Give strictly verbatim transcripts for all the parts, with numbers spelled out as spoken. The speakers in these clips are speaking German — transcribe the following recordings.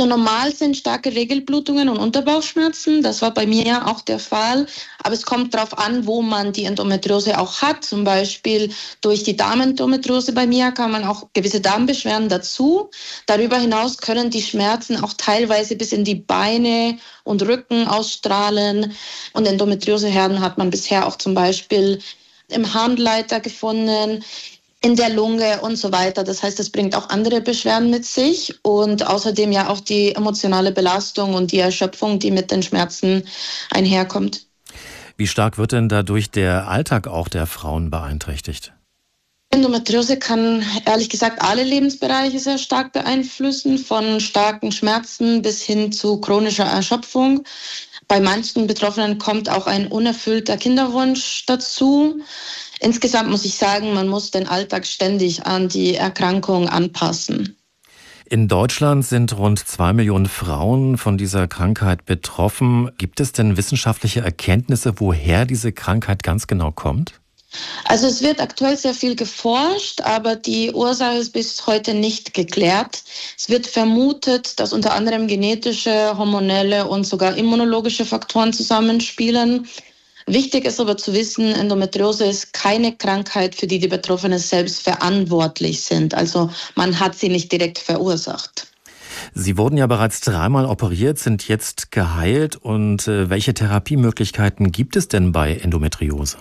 Also normal sind starke Regelblutungen und Unterbauchschmerzen. Das war bei mir ja auch der Fall. Aber es kommt darauf an, wo man die Endometriose auch hat. Zum Beispiel durch die Darmendometriose bei mir kann man auch gewisse Darmbeschwerden dazu. Darüber hinaus können die Schmerzen auch teilweise bis in die Beine und Rücken ausstrahlen. Und Endometrioseherden hat man bisher auch zum Beispiel im Harnleiter gefunden, in der Lunge und so weiter. Das heißt, es bringt auch andere Beschwerden mit sich und außerdem ja auch die emotionale Belastung und die Erschöpfung, die mit den Schmerzen einherkommt. Wie stark wird denn dadurch der Alltag auch der Frauen beeinträchtigt? Endometriose kann ehrlich gesagt alle Lebensbereiche sehr stark beeinflussen, von starken Schmerzen bis hin zu chronischer Erschöpfung. Bei manchen Betroffenen kommt auch ein unerfüllter Kinderwunsch dazu. Insgesamt muss ich sagen, man muss den Alltag ständig an die Erkrankung anpassen. In Deutschland sind rund zwei Millionen Frauen von dieser Krankheit betroffen. Gibt es denn wissenschaftliche Erkenntnisse, woher diese Krankheit ganz genau kommt? Also es wird aktuell sehr viel geforscht, aber die Ursache ist bis heute nicht geklärt. Es wird vermutet, dass unter anderem genetische, hormonelle und sogar immunologische Faktoren zusammenspielen. Wichtig ist aber zu wissen, Endometriose ist keine Krankheit, für die die Betroffenen selbst verantwortlich sind. Also man hat sie nicht direkt verursacht. Sie wurden ja bereits dreimal operiert, sind jetzt geheilt. Und äh, welche Therapiemöglichkeiten gibt es denn bei Endometriose?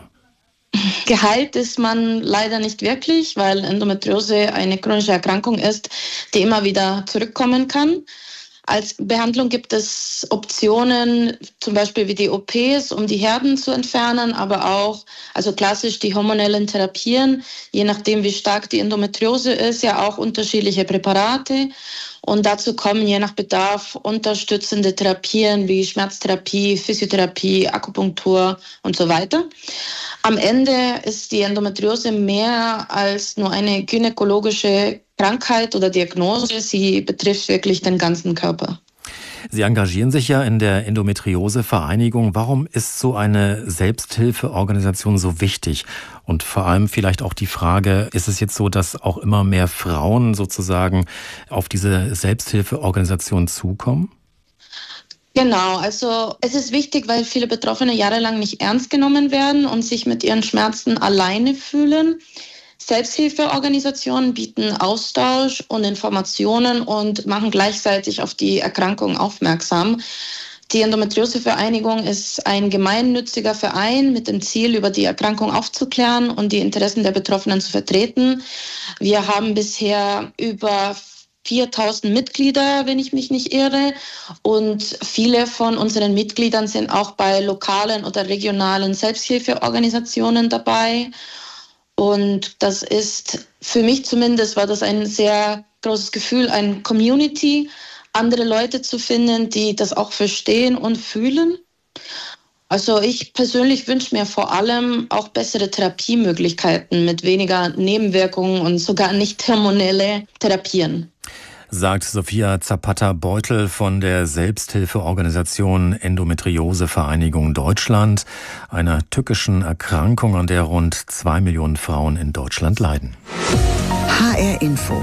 Geheilt ist man leider nicht wirklich, weil Endometriose eine chronische Erkrankung ist, die immer wieder zurückkommen kann. Als Behandlung gibt es Optionen, zum Beispiel wie die O Ps, um die Herden zu entfernen, aber auch, also klassisch die hormonellen Therapien, je nachdem wie stark die Endometriose ist, ja auch unterschiedliche Präparate. Und dazu kommen je nach Bedarf unterstützende Therapien wie Schmerztherapie, Physiotherapie, Akupunktur und so weiter. Am Ende ist die Endometriose mehr als nur eine gynäkologische Krankheit oder Diagnose. Sie betrifft wirklich den ganzen Körper. Sie engagieren sich ja in der Endometriose-Vereinigung. Warum ist so eine Selbsthilfeorganisation so wichtig? Und vor allem vielleicht auch die Frage, ist es jetzt so, dass auch immer mehr Frauen sozusagen auf diese Selbsthilfeorganisation zukommen? Genau, also es ist wichtig, weil viele Betroffene jahrelang nicht ernst genommen werden und sich mit ihren Schmerzen alleine fühlen. Selbsthilfeorganisationen bieten Austausch und Informationen und machen gleichzeitig auf die Erkrankung aufmerksam. Die Endometriose-Vereinigung ist ein gemeinnütziger Verein mit dem Ziel, über die Erkrankung aufzuklären und die Interessen der Betroffenen zu vertreten. Wir haben bisher über viertausend Mitglieder, wenn ich mich nicht irre. Und viele von unseren Mitgliedern sind auch bei lokalen oder regionalen Selbsthilfeorganisationen dabei. Und das ist, für mich zumindest, war das ein sehr großes Gefühl, eine Community, andere Leute zu finden, die das auch verstehen und fühlen. Also ich persönlich wünsche mir vor allem auch bessere Therapiemöglichkeiten mit weniger Nebenwirkungen und sogar nicht hormonelle Therapien. Sagt Sophia Zapata-Beutel von der Selbsthilfeorganisation Endometriose-Vereinigung Deutschland, einer tückischen Erkrankung, an der rund zwei Millionen Frauen in Deutschland leiden. H R Info.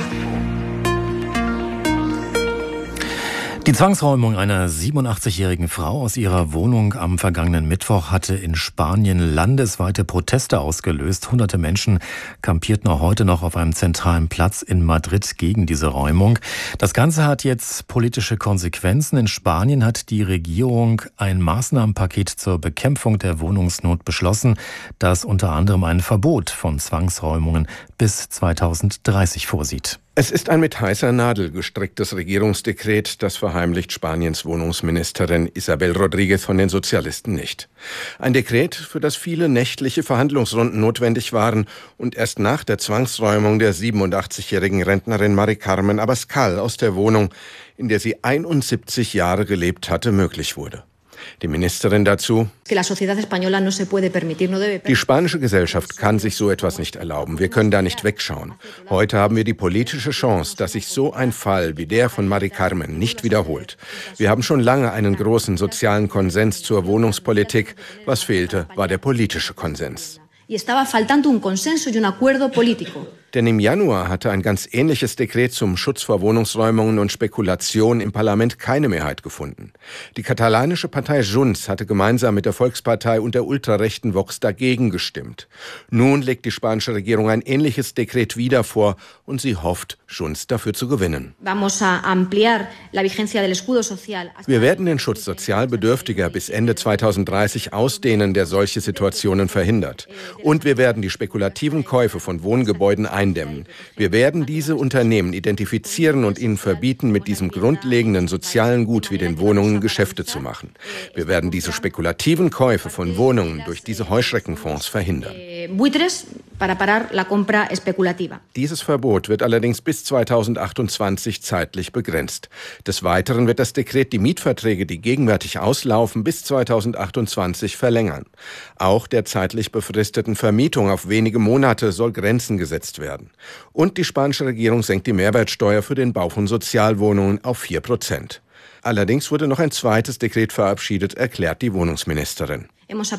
Die Zwangsräumung einer siebenundachtzigjährigen Frau aus ihrer Wohnung am vergangenen Mittwoch hatte in Spanien landesweite Proteste ausgelöst. Hunderte Menschen kampierten auch heute noch auf einem zentralen Platz in Madrid gegen diese Räumung. Das Ganze hat jetzt politische Konsequenzen. In Spanien hat die Regierung ein Maßnahmenpaket zur Bekämpfung der Wohnungsnot beschlossen, das unter anderem ein Verbot von Zwangsräumungen bis zweitausenddreißig vorsieht. Es ist ein mit heißer Nadel gestricktes Regierungsdekret, das verheimlicht Spaniens Wohnungsministerin Isabel Rodríguez von den Sozialisten nicht. Ein Dekret, für das viele nächtliche Verhandlungsrunden notwendig waren und erst nach der Zwangsräumung der siebenundachtzigjährigen Rentnerin Mari Carmen Abascal aus der Wohnung, in der sie einundsiebzig Jahre gelebt hatte, möglich wurde. Die Ministerin dazu: Die spanische Gesellschaft kann sich so etwas nicht erlauben. Wir können da nicht wegschauen. Heute haben wir die politische Chance, dass sich so ein Fall wie der von Mari Carmen nicht wiederholt. Wir haben schon lange einen großen sozialen Konsens zur Wohnungspolitik. Was fehlte, war der politische Konsens. Denn im Januar hatte ein ganz ähnliches Dekret zum Schutz vor Wohnungsräumungen und Spekulation im Parlament keine Mehrheit gefunden. Die katalanische Partei Junts hatte gemeinsam mit der Volkspartei und der ultrarechten Vox dagegen gestimmt. Nun legt die spanische Regierung ein ähnliches Dekret wieder vor und sie hofft, Junts dafür zu gewinnen. Wir werden den Schutz Sozialbedürftiger bis Ende zweitausenddreißig ausdehnen, der solche Situationen verhindert. Und wir werden die spekulativen Käufe von Wohngebäuden eindämmen. Wir werden diese Unternehmen identifizieren und ihnen verbieten, mit diesem grundlegenden sozialen Gut wie den Wohnungen Geschäfte zu machen. Wir werden diese spekulativen Käufe von Wohnungen durch diese Heuschreckenfonds verhindern. Dieses Verbot wird allerdings bis zweitausendachtundzwanzig zeitlich begrenzt. Des Weiteren wird das Dekret die Mietverträge, die gegenwärtig auslaufen, bis zweitausendachtundzwanzig verlängern. Auch der zeitlich befristeten Vermietung auf wenige Monate soll Grenzen gesetzt werden. Und die spanische Regierung senkt die Mehrwertsteuer für den Bau von Sozialwohnungen auf vier Prozent. Allerdings wurde noch ein zweites Dekret verabschiedet, erklärt die Wohnungsministerin.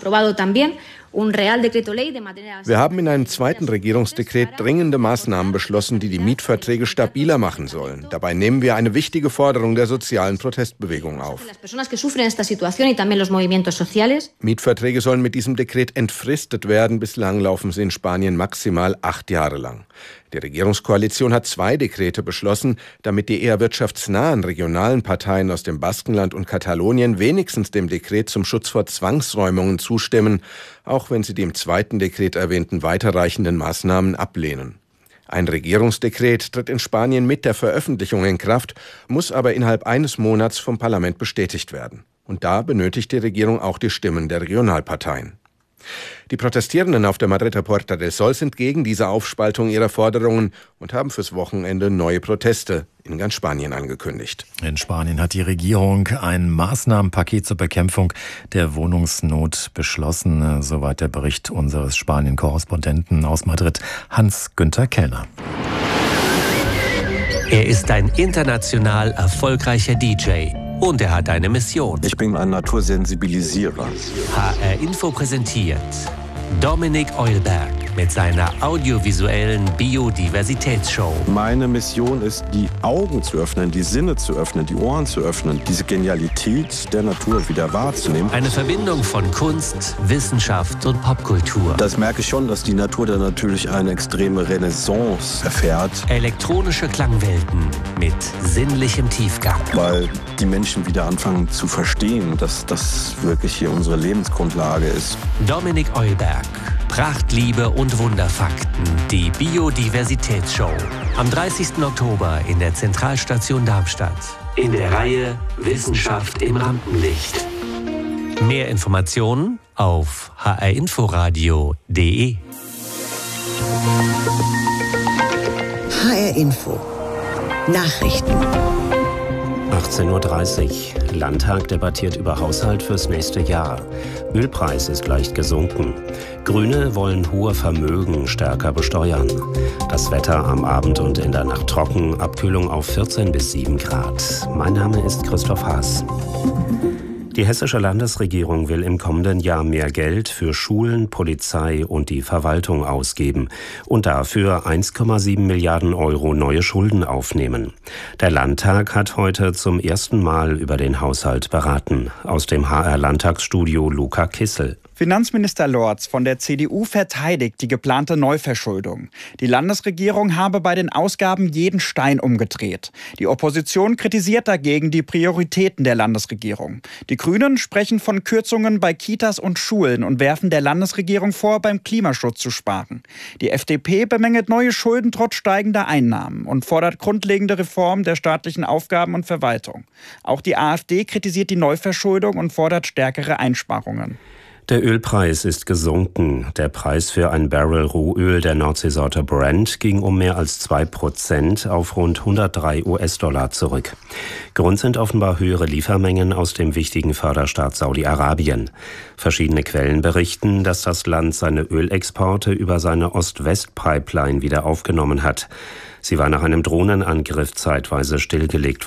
Wir haben in einem zweiten Regierungsdekret dringende Maßnahmen beschlossen, die die Mietverträge stabiler machen sollen. Dabei nehmen wir eine wichtige Forderung der sozialen Protestbewegung auf. Mietverträge sollen mit diesem Dekret entfristet werden. Bislang laufen sie in Spanien maximal acht Jahre lang. Die Regierungskoalition hat zwei Dekrete beschlossen, damit die eher wirtschaftsnahen regionalen Parteien aus dem Baskenland und Katalonien wenigstens dem Dekret zum Schutz vor Zwangsräumungen zustimmen, auch wenn sie die im zweiten Dekret erwähnten weiterreichenden Maßnahmen ablehnen. Ein Regierungsdekret tritt in Spanien mit der Veröffentlichung in Kraft, muss aber innerhalb eines Monats vom Parlament bestätigt werden. Und da benötigt die Regierung auch die Stimmen der Regionalparteien. Die Protestierenden auf der Madrider Puerta del Sol sind gegen diese Aufspaltung ihrer Forderungen und haben fürs Wochenende neue Proteste in ganz Spanien angekündigt. In Spanien hat die Regierung ein Maßnahmenpaket zur Bekämpfung der Wohnungsnot beschlossen. Soweit der Bericht unseres Spanien-Korrespondenten aus Madrid, Hans-Günther Kellner. Er ist ein international erfolgreicher D J. Und er hat eine Mission. Ich bin ein Natursensibilisierer. H R Info präsentiert Dominik Eulberg mit seiner audiovisuellen Biodiversitätsshow. Meine Mission ist, die Augen zu öffnen, die Sinne zu öffnen, die Ohren zu öffnen, diese Genialität der Natur wieder wahrzunehmen. Eine Verbindung von Kunst, Wissenschaft und Popkultur. Das merke ich schon, dass die Natur da natürlich eine extreme Renaissance erfährt. Elektronische Klangwelten mit sinnlichem Tiefgang. Weil die Menschen wieder anfangen zu verstehen, dass das wirklich hier unsere Lebensgrundlage ist. Dominik Eulberg. Pracht, Liebe und Wunderfakten. Die Biodiversitätsshow. Am dreißigsten Oktober in der Zentralstation Darmstadt. In der Reihe Wissenschaft im Rampenlicht. Mehr Informationen auf h r inforadio punkt d e. H R Info. Nachrichten. achtzehn Uhr dreißig. Landtag debattiert über Haushalt fürs nächste Jahr. Ölpreis ist leicht gesunken. Grüne wollen hohe Vermögen stärker besteuern. Das Wetter am Abend und in der Nacht trocken. Abkühlung auf vierzehn bis sieben Grad. Mein Name ist Christoph Haas. Die hessische Landesregierung will im kommenden Jahr mehr Geld für Schulen, Polizei und die Verwaltung ausgeben und dafür eins Komma sieben Milliarden Euro neue Schulden aufnehmen. Der Landtag hat heute zum ersten Mal über den Haushalt beraten. Aus dem H R-Landtagsstudio Luca Kissel. Finanzminister Lorz von der C D U verteidigt die geplante Neuverschuldung. Die Landesregierung habe bei den Ausgaben jeden Stein umgedreht. Die Opposition kritisiert dagegen die Prioritäten der Landesregierung. Die Grünen sprechen von Kürzungen bei Kitas und Schulen und werfen der Landesregierung vor, beim Klimaschutz zu sparen. Die F D P bemängelt neue Schulden trotz steigender Einnahmen und fordert grundlegende Reformen der staatlichen Aufgaben und Verwaltung. Auch die AfD kritisiert die Neuverschuldung und fordert stärkere Einsparungen. Der Ölpreis ist gesunken. Der Preis für ein Barrel Rohöl der Nordseesorte Brent ging um mehr als zwei Prozent auf rund hundertdrei US-Dollar zurück. Grund sind offenbar höhere Liefermengen aus dem wichtigen Förderstaat Saudi-Arabien. Verschiedene Quellen berichten, dass das Land seine Ölexporte über seine Ost-West-Pipeline wieder aufgenommen hat. Sie war nach einem Drohnenangriff zeitweise stillgelegt worden.